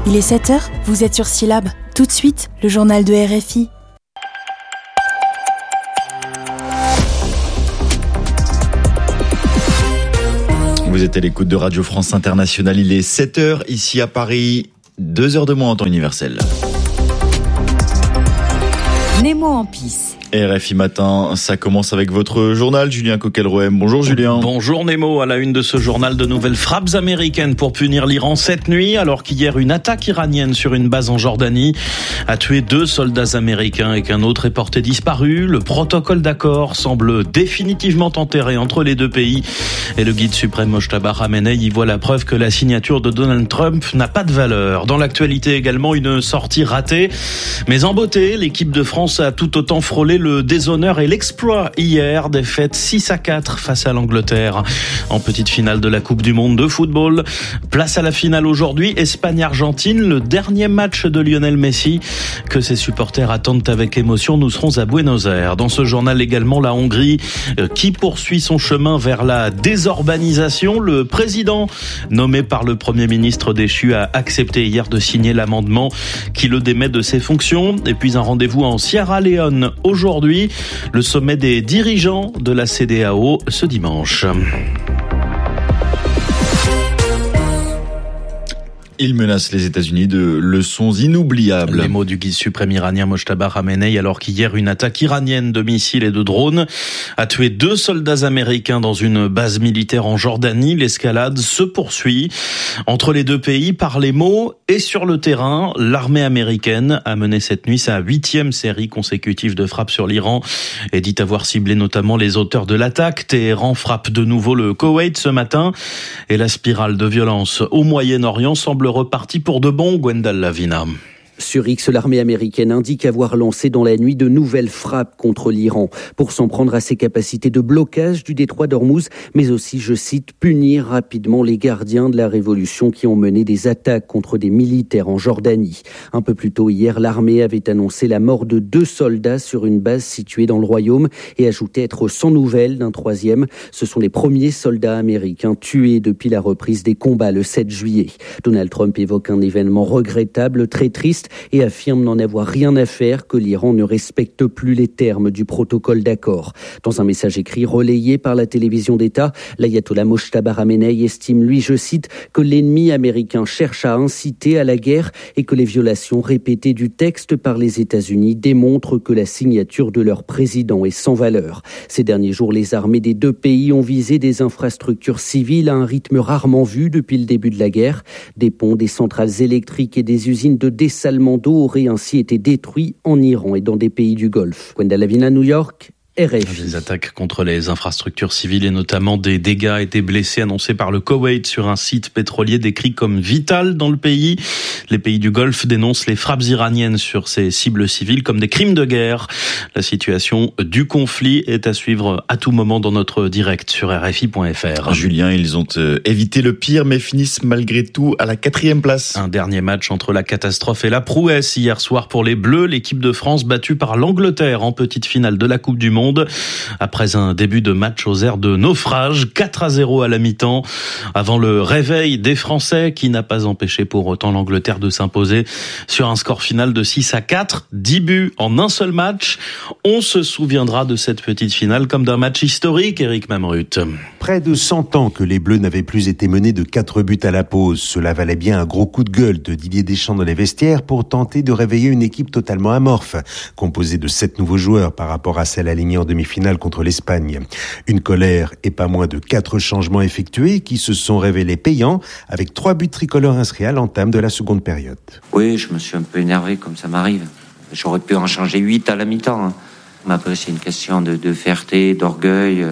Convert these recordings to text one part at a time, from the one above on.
Il est 7h, vous êtes sur Syllab. Tout de suite, le journal de RFI. Vous êtes à l'écoute de Radio France Internationale, il est 7h ici à Paris, 2h de moins en temps universel. Nemo en pisse. RFI Matin, ça commence avec votre journal, Julien Coquelroem. Bonjour Julien. Bonjour Nemo, à la une de ce journal, de nouvelles frappes américaines pour punir l'Iran cette nuit, alors qu'hier une attaque iranienne sur une base en Jordanie a tué 2 soldats américains et qu'un autre est porté disparu. Le protocole d'accord semble définitivement enterré entre les deux pays et le guide suprême Mojtaba Khamenei y voit la preuve que la signature de Donald Trump n'a pas de valeur. Dans l'actualité également, une sortie ratée, mais en beauté, l'équipe de France a tout autant frôlé le déshonneur et l'exploit hier, défaite 6-4 face à l'Angleterre en petite finale de la Coupe du Monde de football. Place à la finale aujourd'hui, Espagne-Argentine, le dernier match de Lionel Messi que ses supporters attendent avec émotion. Nous serons à Buenos Aires. Dans ce journal également, la Hongrie qui poursuit son chemin vers la désorbanisation. Le président nommé par le Premier ministre déchu a accepté hier de signer l'amendement qui le démet de ses fonctions. Et puis un rendez-vous en Sierra Leone aujourd'hui, le sommet des dirigeants de la CEDEAO ce dimanche. Il menace les États-Unis de leçons inoubliables. Les mots du guide suprême iranien Mojtaba Khamenei, alors qu'hier une attaque iranienne de missiles et de drones a tué 2 soldats américains dans une base militaire en Jordanie. L'escalade se poursuit entre les deux pays par les mots et sur le terrain. L'armée américaine a mené cette nuit sa 8e série consécutive de frappes sur l'Iran et dit avoir ciblé notamment les auteurs de l'attaque. Téhéran frappe de nouveau le Koweït ce matin et la spirale de violence au Moyen-Orient semble reparti pour de bon, Gwendal Lavina. Sur X, l'armée américaine indique avoir lancé dans la nuit de nouvelles frappes contre l'Iran pour s'en prendre à ses capacités de blocage du détroit d'Ormuz, mais aussi, je cite, punir rapidement les gardiens de la révolution qui ont mené des attaques contre des militaires en Jordanie. Un peu plus tôt hier, l'armée avait annoncé la mort de 2 soldats sur une base située dans le royaume et ajouté être sans nouvelles d'un 3e. Ce sont les premiers soldats américains tués depuis la reprise des combats le 7 juillet. Donald Trump évoque un événement regrettable, très triste, et affirme n'en avoir rien à faire, que l'Iran ne respecte plus les termes du protocole d'accord. Dans un message écrit relayé par la télévision d'État, l'ayatollah Mojtaba Khamenei estime, lui, je cite, que l'ennemi américain cherche à inciter à la guerre et que les violations répétées du texte par les États-Unis démontrent que la signature de leur président est sans valeur. Ces derniers jours, les armées des deux pays ont visé des infrastructures civiles à un rythme rarement vu depuis le début de la guerre. Des ponts, des centrales électriques et des usines de dessalement d'eau auraient ainsi été détruits en Iran et dans des pays du Golfe. Gwendal Lavina, New York. RFI. Des attaques contre les infrastructures civiles et notamment des dégâts et des blessés annoncés par le Koweït sur un site pétrolier décrit comme vital dans le pays. Les pays du Golfe dénoncent les frappes iraniennes sur ces cibles civiles comme des crimes de guerre. La situation du conflit est à suivre à tout moment dans notre direct sur RFI.fr. Julien, ils ont évité le pire mais finissent malgré tout à la 4e place. Un dernier match entre la catastrophe et la prouesse hier soir pour les Bleus. L'équipe de France battue par l'Angleterre en petite finale de la Coupe du Monde. Après un début de match aux airs de naufrage, 4-0 à la mi-temps, avant le réveil des Français qui n'a pas empêché pour autant l'Angleterre de s'imposer sur un score final de 6-4, 10 buts en un seul match. On se souviendra de cette petite finale comme d'un match historique, Eric Mamrut. Près de 100 ans que les Bleus n'avaient plus été menés de 4 buts à la pause. Cela valait bien un gros coup de gueule de Didier Deschamps dans les vestiaires pour tenter de réveiller une équipe totalement amorphe, composée de 7 nouveaux joueurs par rapport à celle alignée en demi-finale contre l'Espagne. Une colère et pas moins de 4 changements effectués qui se sont révélés payants avec 3 buts tricolores inscrits à l'entame de la seconde période. Oui, je me suis un peu énervé comme ça m'arrive. J'aurais pu en changer 8 à la mi-temps. Mais après, c'est une question de fierté, d'orgueil,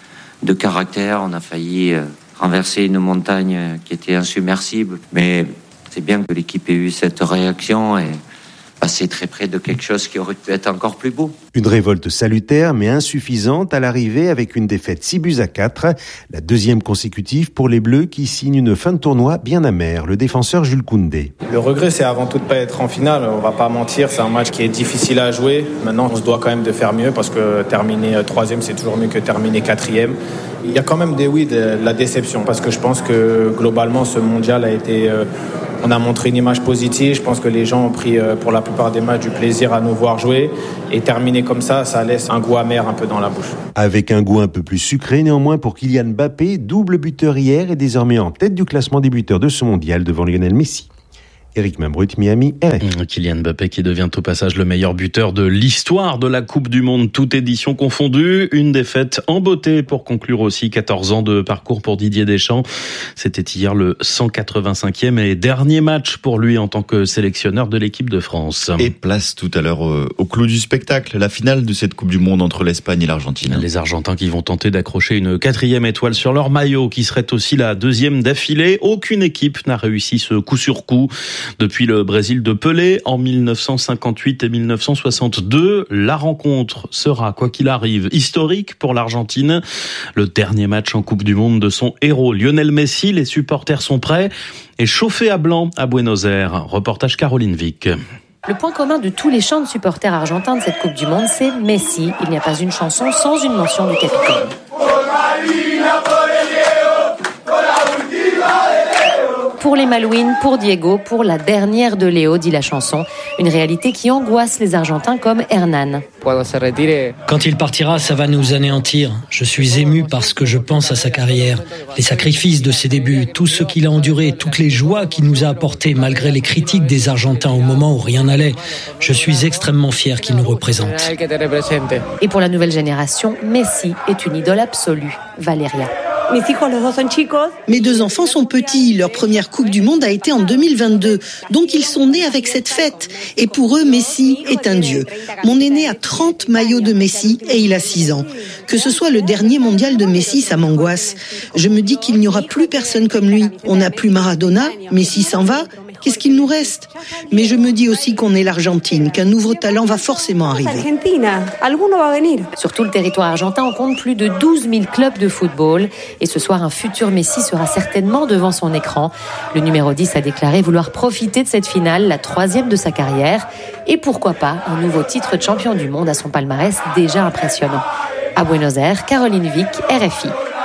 de caractère. On a failli renverser une montagne qui était insubmersible. Mais c'est bien que l'équipe ait eu cette réaction et passer très près de quelque chose qui aurait pu être encore plus beau. Une révolte salutaire mais insuffisante à l'arrivée avec une défaite 6-4, la 2e consécutive pour les Bleus qui signent une fin de tournoi bien amère. Le défenseur Jules Koundé. Le regret, c'est avant tout de ne pas être en finale. On ne va pas mentir, c'est un match qui est difficile à jouer. Maintenant, on se doit quand même de faire mieux parce que terminer 3e, c'est toujours mieux que terminer 4e. Il y a quand même de la déception parce que je pense que globalement, ce mondial a été On a montré une image positive. Je pense que les gens ont pris pour la plupart des matchs du plaisir à nous voir jouer. Et terminer comme ça laisse un goût amer un peu dans la bouche. Avec un goût un peu plus sucré néanmoins pour Kylian Mbappé, double buteur hier et désormais en tête du classement des buteurs de ce mondial devant Lionel Messi. Éric Mambrut, Miami, RFI. Kylian Mbappé qui devient au passage le meilleur buteur de l'histoire de la Coupe du Monde, toute édition confondue. Une défaite en beauté pour conclure aussi 14 ans de parcours pour Didier Deschamps. C'était hier le 185e et dernier match pour lui en tant que sélectionneur de l'équipe de France. Et place tout à l'heure au clou du spectacle, la finale de cette Coupe du Monde entre l'Espagne et l'Argentine. Les Argentins qui vont tenter d'accrocher une 4e étoile sur leur maillot, qui serait aussi la 2e d'affilée. Aucune équipe n'a réussi ce coup sur coup. Depuis le Brésil de Pelé en 1958 et 1962, la rencontre sera, quoi qu'il arrive, historique pour l'Argentine. Le dernier match en Coupe du Monde de son héros Lionel Messi. Les supporters sont prêts et chauffés à blanc à Buenos Aires. Reportage Caroline Vic. Le point commun de tous les chants de supporters argentins de cette Coupe du Monde, c'est Messi. Il n'y a pas une chanson sans une mention du capitaine. Pour les Malouines, pour Diego, pour la dernière de Léo, dit la chanson. Une réalité qui angoisse les Argentins comme Hernan. Quand il partira, ça va nous anéantir. Je suis ému parce que je pense à sa carrière, les sacrifices de ses débuts, tout ce qu'il a enduré, toutes les joies qu'il nous a apportées malgré les critiques des Argentins au moment où rien n'allait. Je suis extrêmement fier qu'il nous représente. Et pour la nouvelle génération, Messi est une idole absolue. Valéria. Mes 2 enfants sont petits. Leur première Coupe du Monde a été en 2022. Donc ils sont nés avec cette fête. Et pour eux, Messi est un dieu. Mon aîné a 30 maillots de Messi et il a 6 ans. Que ce soit le dernier mondial de Messi, ça m'angoisse. Je me dis qu'il n'y aura plus personne comme lui. On n'a plus Maradona, Messi s'en va. Qu'est-ce qu'il nous reste ? Mais je me dis aussi qu'on est l'Argentine, qu'un nouveau talent va forcément arriver. Sur tout le territoire argentin, on compte plus de 12 000 clubs de football. Et ce soir, un futur Messi sera certainement devant son écran. Le numéro 10 a déclaré vouloir profiter de cette finale, la 3e de sa carrière. Et pourquoi pas un nouveau titre de champion du monde à son palmarès déjà impressionnant. À Buenos Aires, Caroline Vic, RFI.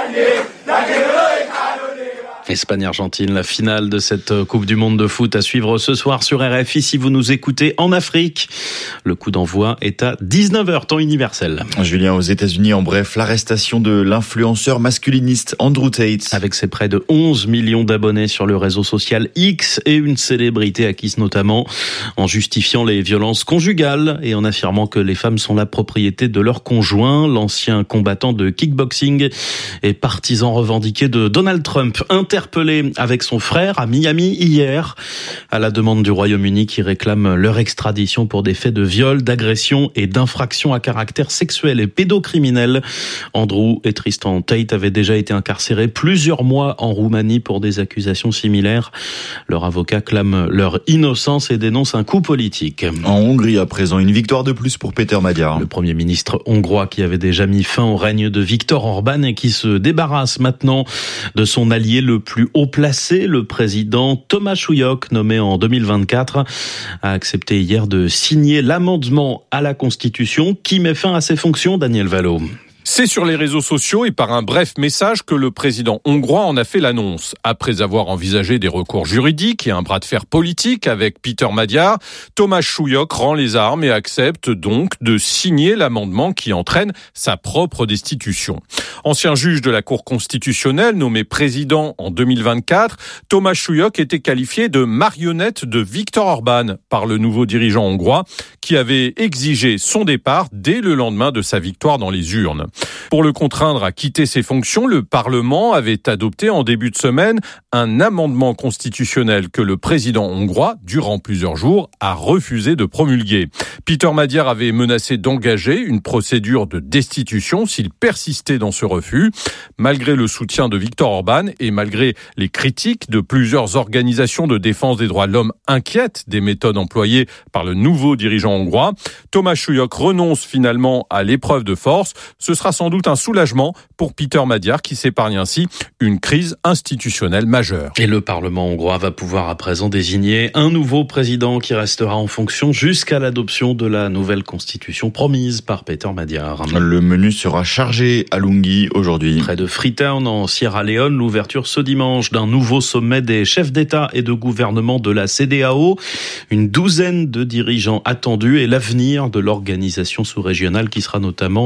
Espagne-Argentine, la finale de cette Coupe du Monde de foot à suivre ce soir sur RFI si vous nous écoutez en Afrique. Le coup d'envoi est à 19h, temps universel. Julien, aux États-Unis, en bref, l'arrestation de l'influenceur masculiniste Andrew Tate. Avec ses près de 11 millions d'abonnés sur le réseau social X et une célébrité acquise notamment en justifiant les violences conjugales et en affirmant que les femmes sont la propriété de leur conjoint. L'ancien combattant de kickboxing et partisan revendiqué de Donald Trump, interpellé avec son frère à Miami hier, à la demande du Royaume-Uni qui réclame leur extradition pour des faits de viol, d'agression et d'infraction à caractère sexuel et pédocriminel. Andrew et Tristan Tate avaient déjà été incarcérés plusieurs mois en Roumanie pour des accusations similaires. Leur avocat clame leur innocence et dénonce un coup politique. En Hongrie à présent, une victoire de plus pour Péter Magyar. Le Premier ministre hongrois qui avait déjà mis fin au règne de Viktor Orban et qui se débarrasse maintenant de son allié le plus haut placé, le président Thomas Chouillok, nommé en 2024, a accepté hier de signer l'amendement à la Constitution qui met fin à ses fonctions. Daniel Valo. C'est sur les réseaux sociaux et par un bref message que le président hongrois en a fait l'annonce. Après avoir envisagé des recours juridiques et un bras de fer politique avec Péter Magyar, Thomas Chouillok rend les armes et accepte donc de signer l'amendement qui entraîne sa propre destitution. Ancien juge de la Cour constitutionnelle, nommé président en 2024, Thomas Chouillok était qualifié de marionnette de Viktor Orban par le nouveau dirigeant hongrois qui avait exigé son départ dès le lendemain de sa victoire dans les urnes. Pour le contraindre à quitter ses fonctions, le Parlement avait adopté en début de semaine un amendement constitutionnel que le président hongrois, durant plusieurs jours, a refusé de promulguer. Péter Magyar avait menacé d'engager une procédure de destitution s'il persistait dans ce refus. Malgré le soutien de Viktor Orban et malgré les critiques de plusieurs organisations de défense des droits de l'homme inquiètes des méthodes employées par le nouveau dirigeant hongrois, Thomas Chouillok renonce finalement à l'épreuve de force. Ce sera sans doute un soulagement pour Peter Madiar qui s'épargne ainsi une crise institutionnelle majeure. Et le Parlement hongrois va pouvoir à présent désigner un nouveau président qui restera en fonction jusqu'à l'adoption de la nouvelle constitution promise par Peter Madiar. Le menu sera chargé à Lungi aujourd'hui. Près de Freetown en Sierra Leone, l'ouverture ce dimanche d'un nouveau sommet des chefs d'État et de gouvernement de la CEDEAO. Une douzaine de dirigeants attendus et l'avenir de l'organisation sous-régionale qui sera notamment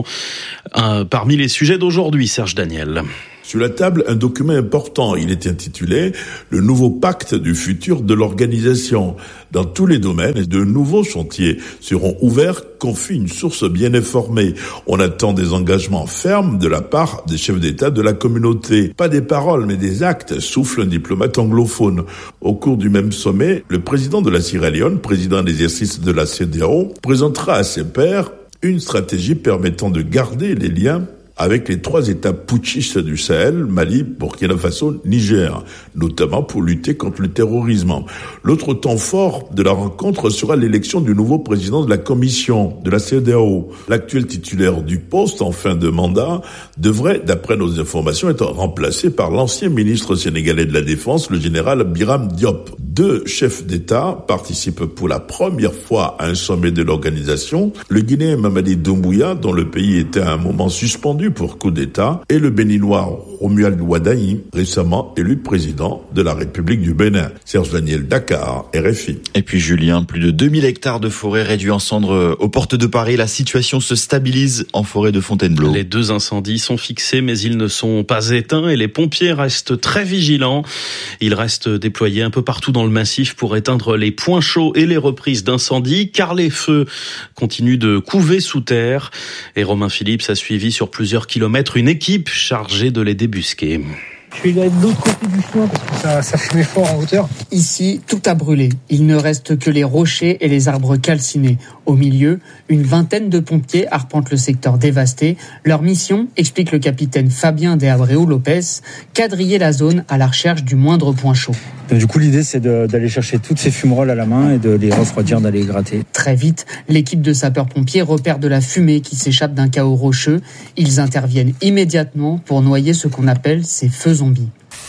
parmi les sujets d'aujourd'hui. Serge Daniel. Sur la table, un document important. Il est intitulé « Le nouveau pacte du futur de l'organisation ». Dans tous les domaines, de nouveaux chantiers seront ouverts, confie une source bien informée. On attend des engagements fermes de la part des chefs d'État de la communauté. Pas des paroles, mais des actes, souffle un diplomate anglophone. Au cours du même sommet, le président de la Sierra Leone, président d'exercice de la CEDEAO, présentera à ses pairs une stratégie permettant de garder les liens avec les 3 États putschistes du Sahel, Mali, Burkina Faso, Niger, notamment pour lutter contre le terrorisme. L'autre temps fort de la rencontre sera l'élection du nouveau président de la Commission de la CEDEAO. L'actuel titulaire du poste en fin de mandat devrait, d'après nos informations, être remplacé par l'ancien ministre sénégalais de la Défense, le général Biram Diop. 2 chefs d'État participent pour la première fois à un sommet de l'organisation. Le Guinéen Mamadi Doumbouya, dont le pays était à un moment suspendu pour coup d'État, et le Béninois Romuald Ouaddaï, récemment élu président de la République du Bénin. Serge Daniel, Dakar, RFI. Et puis Julien, plus de 2000 hectares de forêt réduits en cendres aux portes de Paris. La situation se stabilise en forêt de Fontainebleau. Les 2 incendies sont fixés, mais ils ne sont pas éteints et les pompiers restent très vigilants. Ils restent déployés un peu partout dans le massif pour éteindre les points chauds et les reprises d'incendie, car les feux continuent de couver sous terre. Et Romain Phillips a suivi sur plusieurs kilomètres une équipe chargée de les débusquer. Je suis là de l'autre côté du chemin parce que ça fumait fort en hauteur. Ici, tout a brûlé. Il ne reste que les rochers et les arbres calcinés. Au milieu, une vingtaine de pompiers arpentent le secteur dévasté. Leur mission, explique le capitaine Fabien de Abreu Lopez, quadriller la zone à la recherche du moindre point chaud. Donc, du coup, l'idée, c'est d'aller chercher toutes ces fumerolles à la main et de les refroidir, d'aller les gratter. Très vite, l'équipe de sapeurs-pompiers repère de la fumée qui s'échappe d'un chaos rocheux. Ils interviennent immédiatement pour noyer ce qu'on appelle ces feux zombies.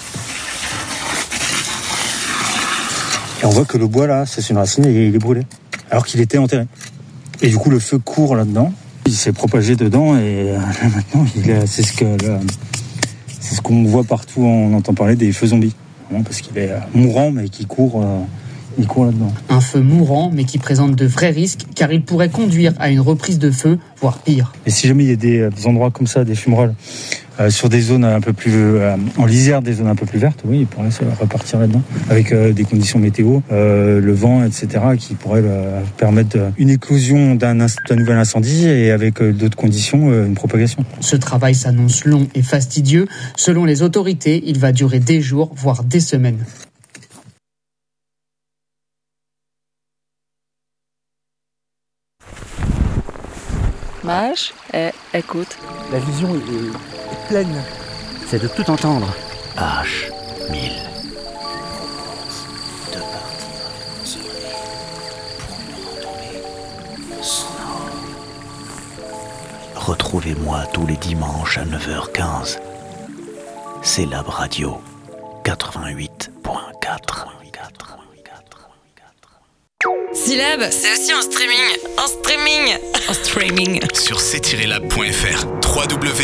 Et on voit que le bois, là, c'est une racine et il est brûlé, alors qu'il était enterré. Et du coup, le feu court là-dedans. Il s'est propagé dedans et là, maintenant, c'est ce qu'on voit partout. On entend parler des feux zombies. Parce qu'il est mourant, mais qui court là-dedans. Un feu mourant, mais qui présente de vrais risques, car il pourrait conduire à une reprise de feu, voire pire. Et si jamais il y a des endroits comme ça, des fumerolles, sur des zones un peu plus en lisière, des zones un peu plus vertes, oui, il pourrait se repartir là-dedans, avec des conditions météo, le vent, etc., qui pourraient permettre une éclosion d'un nouvel incendie et avec d'autres conditions, une propagation. Ce travail s'annonce long et fastidieux. Selon les autorités, il va durer des jours, voire des semaines. Mage, écoute. La vision est pleine. C'est de tout entendre. H1000. De partir sur l'île pour une randonnée sonore. Retrouvez-moi tous les dimanches à 9h15. C'est Lab Radio 88.4. Syllab, c'est aussi en streaming. En streaming. Sur c-lab.fr.